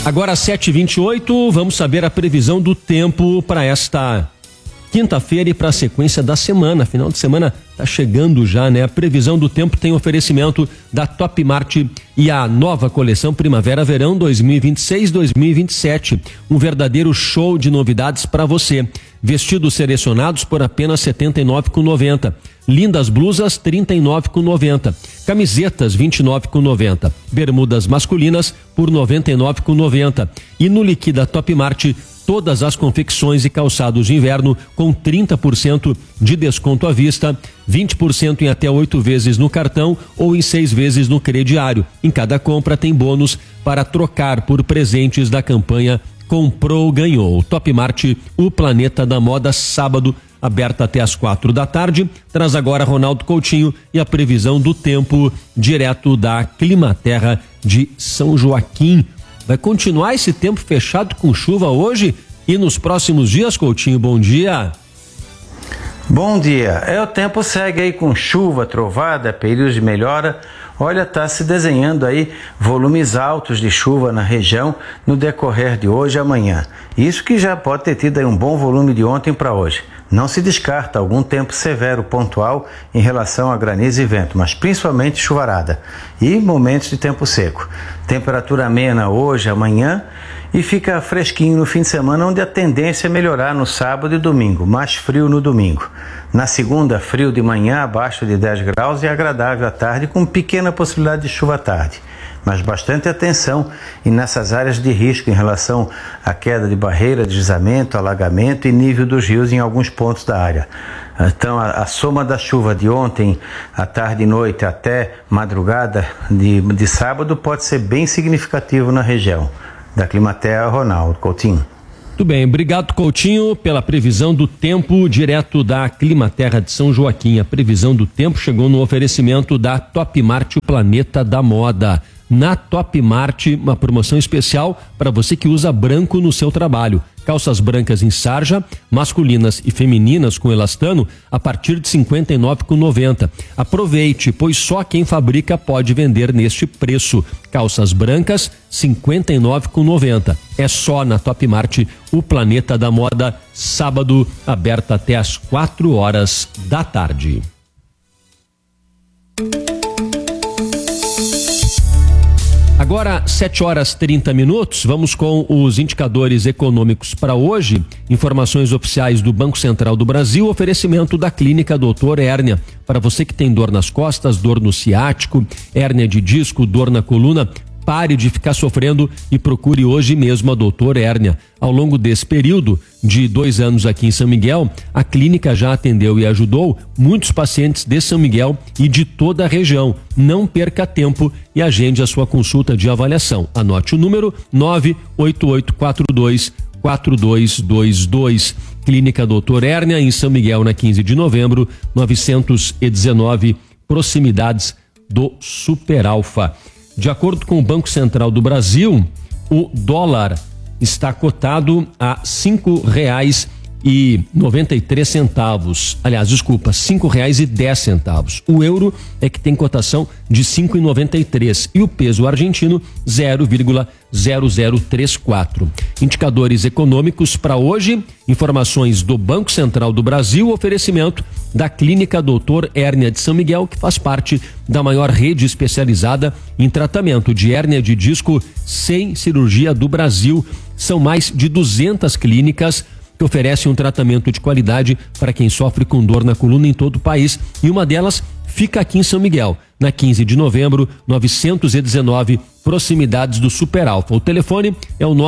Agora 7h28, vamos saber a previsão do tempo para esta quinta-feira e para a sequência da semana. Final de semana tá chegando já, né? A previsão do tempo tem oferecimento da Top Mart e a nova coleção Primavera-Verão 2026-2027. Um verdadeiro show de novidades para você. Vestidos selecionados por apenas R$ 79,90. Lindas blusas R$ 39,90. Camisetas R$ 29,90. Bermudas masculinas por R$ 99,90. E no Liquida Top Mart, todas as confecções e calçados de inverno com 30% de desconto à vista, 20% em até 8 vezes no cartão ou em 6 vezes no crediário. Em cada compra tem bônus para trocar por presentes da campanha Comprou, Ganhou. Top Mart, o planeta da moda, sábado, aberta até às 4 da tarde. Traz agora Ronaldo Coutinho e a previsão do tempo direto da Climaterra de São Joaquim. Vai continuar esse tempo fechado com chuva hoje e nos próximos dias, Coutinho? Bom dia. Bom dia. O tempo segue aí com chuva, trovada, períodos de melhora. Olha, tá se desenhando aí volumes altos de chuva na região no decorrer de hoje e amanhã. Isso que já pode ter tido aí um bom volume de ontem para hoje. Não se descarta algum tempo severo pontual em relação a granizo e vento, mas principalmente chuvarada e momentos de tempo seco. Temperatura amena hoje, amanhã, e fica fresquinho no fim de semana, onde a tendência é melhorar no sábado e domingo, mais frio no domingo. Na segunda, frio de manhã, abaixo de 10 graus e agradável à tarde, com pequena possibilidade de chuva à tarde. Mas bastante atenção e nessas áreas de risco em relação à queda de barreira, deslizamento, alagamento e nível dos rios em alguns pontos da área. Então a soma da chuva de ontem, à tarde e noite até madrugada de sábado pode ser bem significativo na região. Da Climaterra, Ronaldo Coutinho. Muito bem, obrigado, Coutinho, pela previsão do tempo direto da Climaterra de São Joaquim. A previsão do tempo chegou no oferecimento da Top Mart, o planeta da moda. Na Top Mart, uma promoção especial para você que usa branco no seu trabalho. Calças brancas em sarja, masculinas e femininas com elastano a partir de R$ 59,90. Aproveite, pois só quem fabrica pode vender neste preço. Calças brancas, R$ 59,90. É só na Top Mart, o planeta da moda, sábado, aberta até às 4 horas da tarde. Agora, 7h30, vamos com os indicadores econômicos para hoje. Informações oficiais do Banco Central do Brasil, oferecimento da Clínica Doutor Hérnia. Para você que tem dor nas costas, dor no ciático, hérnia de disco, dor na coluna, pare de ficar sofrendo e procure hoje mesmo a Doutor Hérnia. Ao longo desse período de 2 anos aqui em São Miguel, a clínica já atendeu e ajudou muitos pacientes de São Miguel e de toda a região. Não perca tempo e agende a sua consulta de avaliação. Anote o número 98842-4222. Clínica Doutor Hérnia, em São Miguel, na 15 de novembro, 919, proximidades do Super Alfa. De acordo com o Banco Central do Brasil, o dólar está cotado a R$ 5,93. Aliás, desculpa, R$ 5,10. O euro é que tem cotação de R$ 5,93 e o peso argentino 0,0034. Indicadores econômicos para hoje, informações do Banco Central do Brasil, oferecimento da Clínica Doutor Hérnia de São Miguel, que faz parte da maior rede especializada em tratamento de hérnia de disco sem cirurgia do Brasil. São mais de 200 clínicas que oferecem um tratamento de qualidade para quem sofre com dor na coluna em todo o país, e uma delas fica aqui em São Miguel, na 15 de novembro, 919, proximidades do Super Alfa. O telefone é o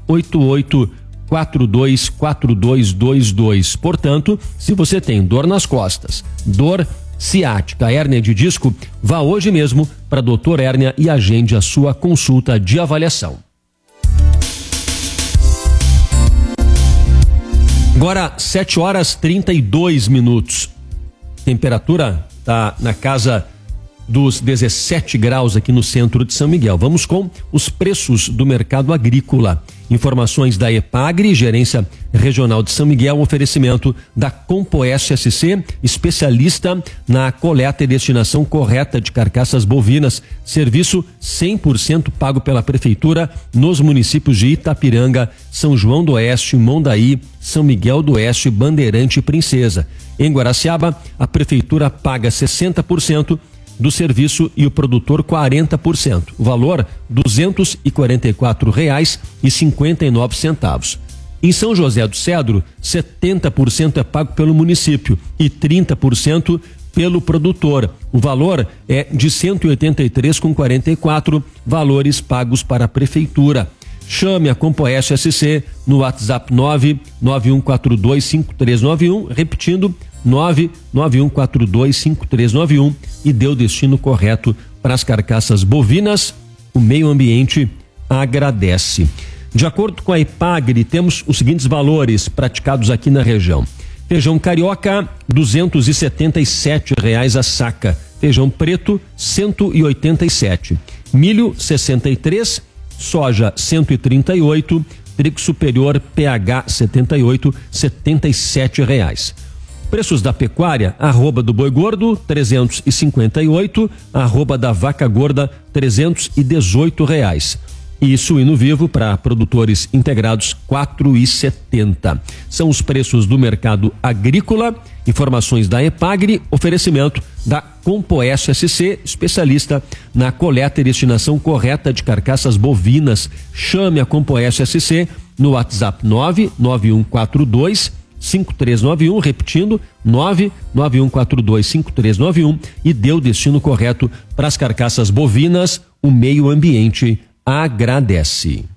988-424222. Portanto, se você tem dor nas costas, dor ciática, hérnia de disco, vá hoje mesmo para Doutor Hérnia e agende a sua consulta de avaliação. Agora, 7h32. Temperatura está na casa dos 17 graus aqui no centro de São Miguel. Vamos com os preços do mercado agrícola. Informações da EPAGRE, Gerência Regional de São Miguel, oferecimento da Compoeste SC, especialista na coleta e destinação correta de carcaças bovinas, serviço 100% pago pela Prefeitura nos municípios de Itapiranga, São João do Oeste, Mondaí, São Miguel do Oeste, Bandeirante e Princesa. Em Guaraciaba, a Prefeitura paga 60% do serviço e o produtor 40%. O valor R$ 244,59. Em São José do Cedro, 70% é pago pelo município e 30% pelo produtor. O valor é de R$ 183,44, valores pagos para a Prefeitura. Chame a Compoeste SC no WhatsApp 991425391, repetindo 991425391, e dê o destino correto para as carcaças bovinas. O meio ambiente agradece. De acordo com a EPAGRE, temos os seguintes valores praticados aqui na região. Feijão carioca, R$ 277 a saca. Feijão preto, 187. Milho, 63. Soja, 138. Trigo superior, PH 78, R$ 77. Preços da pecuária: arroba do boi gordo, 358, arroba da vaca gorda, R$ 318. E suíno vivo para produtores integrados, R$ 4,70. São os preços do mercado agrícola. Informações da EPAGRE, oferecimento da Compoeste SC, especialista na coleta e destinação correta de carcaças bovinas. Chame a Compoeste SC no WhatsApp 991425391, repetindo 991425391, e dê o destino correto para as carcaças bovinas. O meio ambiente agradece.